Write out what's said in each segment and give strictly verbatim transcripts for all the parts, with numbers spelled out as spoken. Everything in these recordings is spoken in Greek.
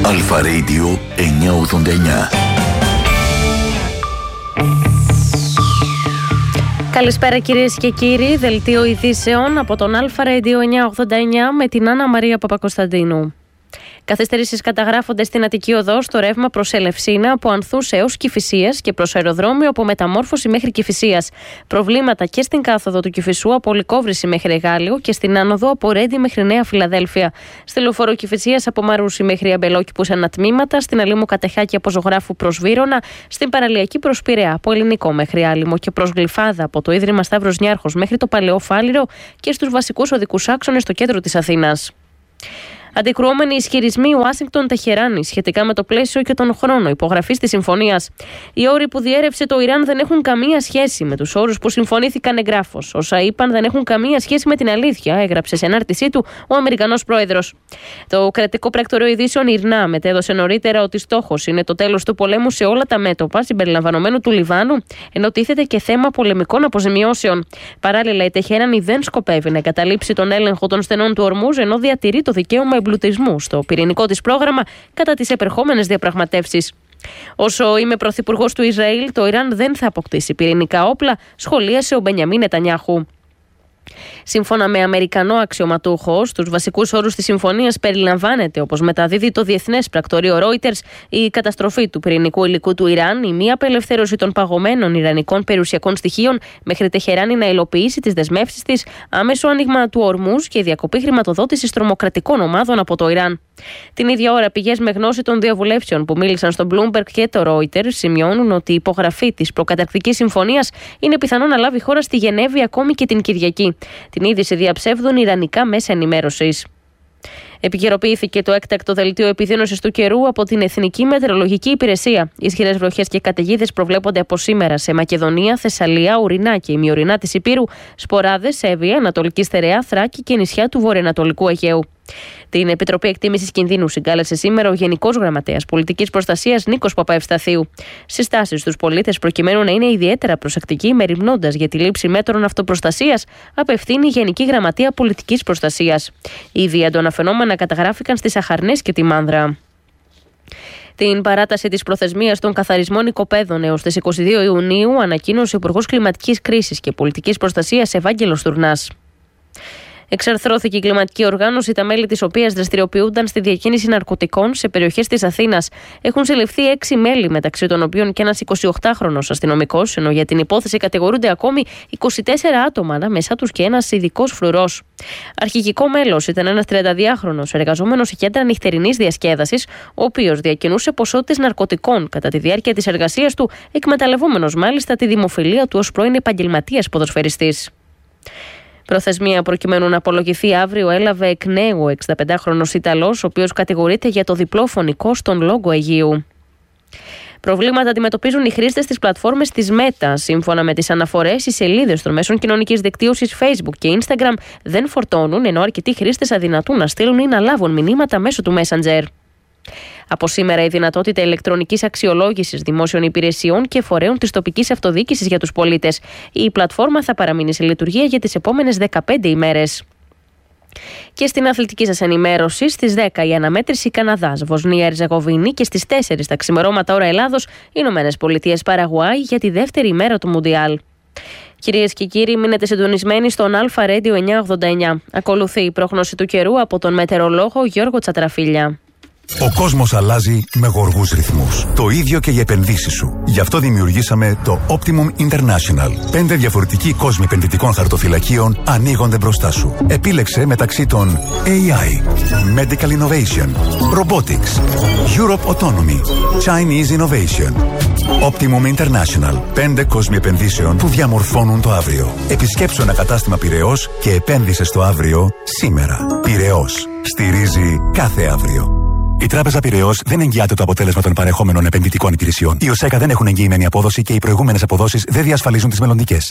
Αλφα Radio εννιακόσια ογδόντα εννιά. Καλησπέρα κυρίες και κύριοι, δελτίο ειδήσεων από τον Αλφα Radio εννιακόσια ογδόντα εννιά με την Άννα Μαρία Παπακοσταντίνου. Καθυστερήσεις καταγράφονται στην Αττική Οδό στο ρεύμα προς Ελευσίνα από Ανθούς έως Κηφισίας και προς αεροδρόμιο από Μεταμόρφωση μέχρι Κηφισίας. Προβλήματα και στην κάθοδο του Κηφισού από Λυκόβρηση μέχρι Εγάλιο και στην άνοδο από Ρέντι μέχρι Νέα Φιλαδέλφια. Στη λεωφόρο Κηφισίας από Μαρούσι μέχρι Αμπελόκηπους ανατμήματα, στην Αλήμου Κατεχάκη από Ζωγράφου προς Βύρωνα, στην Παραλιακή προς Πειραιά από Ελληνικό μέχρι Άλυμο και προς Γλυφάδα από το Ίδρυμα Σταύρος Νιάρχος μέχρι το Παλαιό Φάληρο και στους βασικούς οδικούς άξονες στο κέντρο της Αθήνας. Αντικρουόμενοι ισχυρισμοί Ουάσιγκτον-Τεχεράνη σχετικά με το πλαίσιο και τον χρόνο υπογραφής της συμφωνίας. Οι όροι που διέρευσε το Ιράν δεν έχουν καμία σχέση με τους όρους που συμφωνήθηκαν εγγράφως. Όσα είπαν δεν έχουν καμία σχέση με την αλήθεια, έγραψε σε ανάρτησή του ο Αμερικανός πρόεδρος. Το κρατικό πρακτορείο ειδήσεων Ιρνά μετέδωσε νωρίτερα ότι στόχος είναι το τέλος του πολέμου σε όλα τα μέτωπα, συμπεριλαμβανομένου του Λιβάνου, ενώ τίθεται και θέμα πολεμικών αποζημιώσεων. Παράλληλα, η Τεχεράνη δεν σκοπεύει να εγκαταλείψει τον έλεγχο των στενών του Ορμούζ, ενώ διατηρεί το δικαίωμα εμπλουτισμού στο πυρηνικό της πρόγραμμα κατά τις επερχόμενες διαπραγματεύσεις. Όσο είμαι πρωθυπουργός του Ισραήλ, το Ιράν δεν θα αποκτήσει πυρηνικά όπλα, σχολίασε ο Μπενιαμίν Νετανιάχου. Σύμφωνα με Αμερικανό αξιωματούχο, στους βασικούς όρους της συμφωνίας περιλαμβάνεται, όπως μεταδίδει το διεθνές πρακτορείο Reuters, η καταστροφή του πυρηνικού υλικού του Ιράν, η μη απελευθέρωση των παγωμένων ιρανικών περιουσιακών στοιχείων μέχρι Τεχεράνη να υλοποιήσει τις δεσμεύσεις της, άμεσο άνοιγμα του Ορμούζ και η διακοπή χρηματοδότησης τρομοκρατικών ομάδων από το Ιράν. Την ίδια ώρα, πηγές με γνώση των διαβουλεύσεων που μίλησαν στο Bloomberg και το Reuters σημειώνουν ότι η υπογραφή της προκαταρκτικής συμφωνίας είναι πιθανό να λάβει χώρα στη Γενέβη ακόμη και την Κυριακή. Την είδηση διαψεύδουν ιρανικά μέσα ενημέρωσης. Επικαιροποιήθηκε το έκτακτο δελτίο επιδείνωσης του καιρού από την Εθνική Μετεωρολογική Υπηρεσία. Ισχυρές βροχές και καταιγίδες προβλέπονται από σήμερα σε Μακεδονία, Θεσσαλία, Ουρινά και ημιορεινά της Υπήρου, Σποράδες, Εύβοια, Ανατολική Στερεά, Θράκη και νησιά του βορειοανατολικού Αιγαίου. Την Επιτροπή Εκτίμησης Κινδύνου συγκάλεσε σήμερα ο Γενικός Γραμματέας Πολιτικής Προστασίας Νίκος Παπαευσταθίου. Συστάσεις στους πολίτες προκειμένου να είναι ιδιαίτερα προσεκτικοί, μεριμνώντας για τη λήψη μέτρων αυτοπροστασίας, απευθύνει η Γενική Γραμματεία Πολιτικής Προστασίας. Ήδη έντονα φαινόμενα καταγράφηκαν στις Αχαρνές και τη Μάνδρα. Την παράταση της προθεσμίας των καθαρισμών οικοπαίδων έως τις είκοσι δύο Ιουνίου ανακοίνωσε ο Υπουργός Κλιματικής Κρίσης και Πολιτικής Προστασίας Ευάγγελος Τουρνάς. Εξαρθρώθηκε η κλιματική οργάνωση, τα μέλη της οποίας δραστηριοποιούνταν στη διακίνηση ναρκωτικών σε περιοχές της Αθήνας. Έχουν συλληφθεί έξι μέλη, μεταξύ των οποίων και ένας εικοσιοκτάχρονος αστυνομικός, ενώ για την υπόθεση κατηγορούνται ακόμη είκοσι τέσσερα άτομα, ανάμεσά τους και ένας ειδικός φρουρός. Αρχηγικό μέλος ήταν ένας τριανταδυάχρονος εργαζόμενος σε κέντρα νυχτερινής διασκέδασης, ο οποίος διακινούσε ποσότητες ναρκωτικών κατά τη διάρκεια της εργασίας του, εκμεταλλευόμενος μάλιστα τη δημοφιλία του ως πρώην επαγγελματίας ποδοσφαιριστής. Προθεσμία προκειμένου να απολογηθεί αύριο έλαβε εκ νέου ο εξηνταπεντάχρονος Ιταλός, ο οποίος κατηγορείται για το διπλό φωνικό στον λόγο Αιγαίου. Προβλήματα αντιμετωπίζουν οι χρήστες της πλατφόρμες της Meta. Σύμφωνα με τις αναφορές, οι σελίδες των μέσων κοινωνικής δικτύωσης Facebook και Instagram δεν φορτώνουν, ενώ αρκετοί χρήστες αδυνατούν να στείλουν ή να λάβουν μηνύματα μέσω του Messenger. Από σήμερα η δυνατότητα ηλεκτρονικής αξιολόγησης δημόσιων υπηρεσιών και φορέων της τοπικής αυτοδιοίκησης για τους πολίτες. Η πλατφόρμα θα παραμείνει σε λειτουργία για τις επόμενες δεκαπέντε ημέρες. Και στην αθλητική σας ενημέρωση, στις δέκα η αναμέτρηση Καναδάς, Βοσνία, Ερζεγοβίνη και στις τέσσερις τα ξημερώματα ώρα Ελλάδος, Ηνωμένες Πολιτείες, Παραγουάη για τη δεύτερη ημέρα του Μουντιάλ. Κυρίες και κύριοι, μείνετε συντονισμένοι στον Αλφα Radio εννιακόσια ογδόντα εννιά. Ακολουθεί η πρόγνωση του καιρού από τον μετεωρολόγο Γιώργο Τσατραφίλια. Ο κόσμος αλλάζει με γοργούς ρυθμούς. Το ίδιο και οι επενδύσεις σου. Γι' αυτό δημιουργήσαμε το Optimum International. Πέντε διαφορετικοί κόσμοι επενδυτικών χαρτοφυλακίων ανοίγονται μπροστά σου. Επίλεξε μεταξύ των έι άι, Medical Innovation, Robotics, Europe Autonomy, Chinese Innovation. Optimum International. Πέντε κόσμοι επενδύσεων που διαμορφώνουν το αύριο. Επισκέψου ένα κατάστημα Πειραιώς και επένδυσε στο αύριο σήμερα. Πειραιώς. Στηρίζει κάθε αύριο. Η Τράπεζα Πειραιώς δεν εγγυάται το αποτέλεσμα των παρεχόμενων επενδυτικών υπηρεσιών. Οι ΟΣΕΚΑ δεν έχουν εγγυημένη απόδοση και οι προηγούμενες αποδόσεις δεν διασφαλίζουν τις μελλοντικές.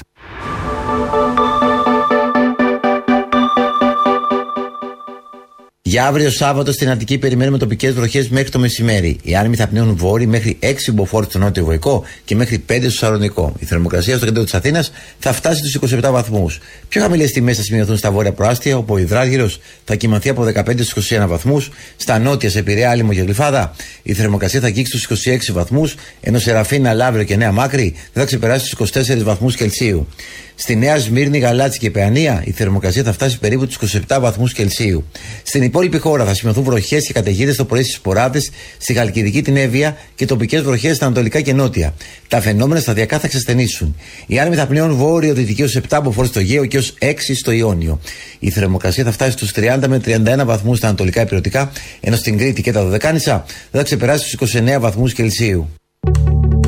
Για αύριο Σάββατο στην Αττική περιμένουμε τοπικές βροχές μέχρι το μεσημέρι. Οι άνεμοι θα πνέουν βόρειοι μέχρι έξι μποφόρ στο νότιο Βοϊκό και μέχρι πέντε στο Σαλονικό. Η θερμοκρασία στο κέντρο της Αθήνας θα φτάσει στους είκοσι επτά βαθμούς. Πιο χαμηλές τιμές θα σημειωθούν στα βόρεια προάστια, όπου ο υδράργυρος θα κοιμανθεί από δεκαπέντε στους είκοσι ένα βαθμούς. Στα νότια, σε Πειραιά, Άλυμο και Γλυφάδα, η θερμοκρασία θα αγγίξει στους είκοσι έξι βαθμούς, ενώ σε Ραφίνα, Λαύριο και Νέα Μάκρη δεν θα ξεπεράσει τους είκοσι τέσσερις βαθμούς Κελσίου. Στη Νέα Σμύρνη, Γαλάτσι και Παιανία η θερμοκρασία θα φτάσει περίπου τους είκοσι επτά βαθμούς Κελσίου. Στην υπόλοιπη χώρα θα σημειωθούν βροχές και καταιγίδες το πρωί στις Ποράτες, στη Χαλκιδική, την Εύβοια και τοπικές βροχές στα ανατολικά και νότια. Τα φαινόμενα σταδιακά θα ξεσθενήσουν. Οι άνεμοι θα πνέουν βόρειο-δυτική ως επτά μποφόρ στο Αιγαίο και ως έξι στο Ιόνιο. Η θερμοκρασία θα φτάσει στους τριάντα με τριάντα ένα βαθμούς στα ανατολικά υπηρετικά, ενώ στην Κρήτη και τα Δωδεκάνησα δεν θα ξεπεράσει τους είκοσι εννέα βαθμούς Κελσίου.